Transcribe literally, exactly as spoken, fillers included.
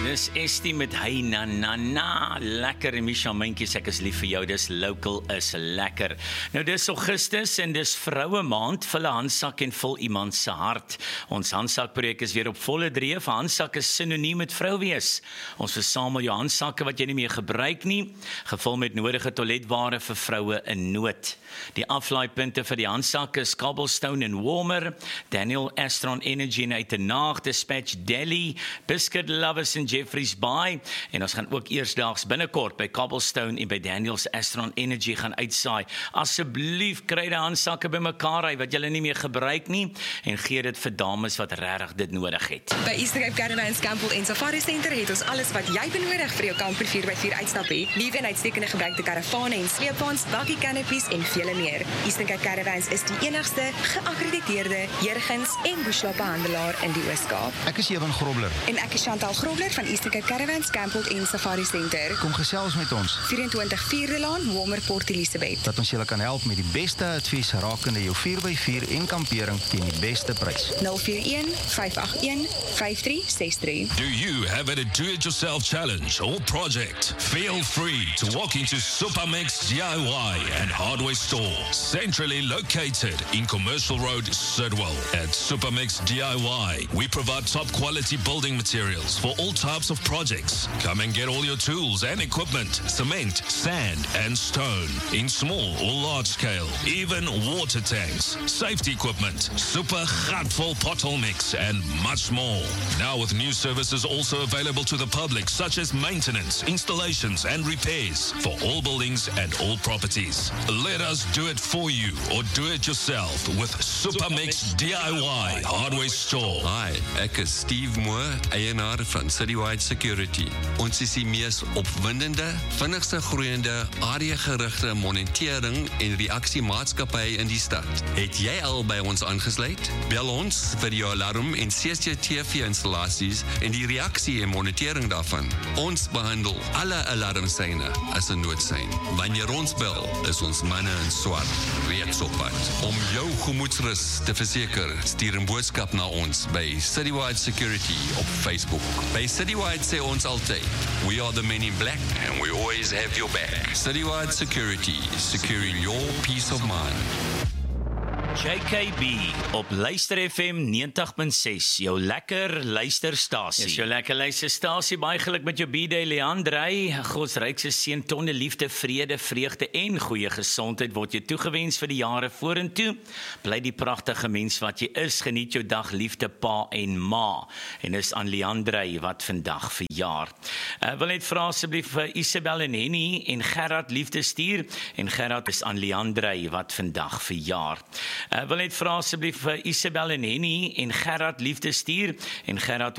dis Estie met Hey Na Na Na, lekker en Misha Myntjies, ek is lief vir jou, dis local is lekker. Nou dis Augustus en dis vroue maand, vul 'n handsak en vul iemand se hart. Ons handsakprojek is weer op volle dreef, handsak is sinoniem met vrou wees. Ons versamel jou handsakke wat jy nie meer gebruik nie, gevul met nodige toiletware vir vroue in nood. Die aflaaipunte vir die handsakke is Cobblestone en Warmer, Daniel Astron Energy en Uitenaag, Dispatch Delhi, Biscuit Lovers in Jeffreys Bay, en ons gaan ook eersdaags binnekort by Cobblestone en by Daniel's Astron Energy gaan uitsaai. Asseblief kry die handsakke by mekaar uit wat julle nie meer gebruik nie en gee dit vir dames wat regtig dit nodig het. By Easter Cape Caravans Campbell en Safari Center het ons alles wat jy benodig vir jou kamper vier by vier uitstappie. Liewe en uitstekende gebruikte karavane en sleepwaens, buggy canopies en vele meer. Easter Cape Caravans is die enigste geakkrediteerde Jurgens en Bushwappe handelaar in die Oos-Kaap. Ek is Ewan Grobler. En ek is Chantal Grobler van Easter Cape Caravans Campbell en Safari Center. Kom gesels met ons. vyf twee vierde Laan, Warmer, Port Elizabeth. Dat ons julle kan help met die beste advies rakende jou vier by vier en kampering teen die beste prys. nul vier een vyf agt een vyf drie ses drie. Do you have a do-it-yourself challenge or project? Feel free to walk into Supermix D I Y and Hardware Store, centrally located in Commercial Road, Sidwell. At Supermix D I Y, we provide top-quality building materials for all types of projects. Come and get all your tools and equipment, cement, sand, and stone, in small or large scale, even water tanks, safety equipment, super gatvol pothole mix, and much more. Now with new services also available to the public, such as maintenance, installations, and repairs for all buildings and all properties. Let us do it for you or do it yourself with Supermix D I Y Hardware Store. Hi, ek is Steve Moore, eienaar van Citywide Security. Ons is die mees opwindende, vinnigste groeiende, areagerigte monitering en reaksiemaatskappy in die stad. Het jy al by ons aangesluit? Bel ons vir jou alarm en C C T V-installasies en die reaksie en monitering daarvan. Ons behandel alle alarmsyne as 'n noodsein. Wanneer ons bel, is ons manne in swart reeds op pad. Om jou gemoedsrus te verseker, stuur 'n boodskap na ons by Citywide Security op Facebook. By Citywide sê ons altyd, we are the men in black and we always have your back. Citywide Security, securing your peace of mind. J K B op Luister F M negentig punt ses, jou lekker luisterstasie. Is jou lekker luisterstasie, baie geluk met jou B-Day, Leandrey. Gods rykse seën, tonne liefde, vrede, vreugde en goeie gesondheid word jy toegewens vir die jare vorentoe. Bly die pragtige mens wat jy is, geniet jou dag, liefde, pa en ma. En is aan Leandrey wat vandag verjaar. Ek wil net vra asseblief vir Isabel en Henny en Gerard liefde stuur. En Gerard is aan Leandrey wat vandag verjaar. Ek wil net vra asseblief vir Isabel en Henny en Gerard liefde stuur en Gerard